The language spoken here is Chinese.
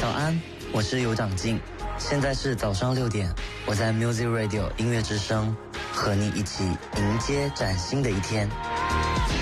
早安，我是尤长靖，现在是早上6点，我在 Music Radio 音乐之声，和你一起迎接崭新的一天。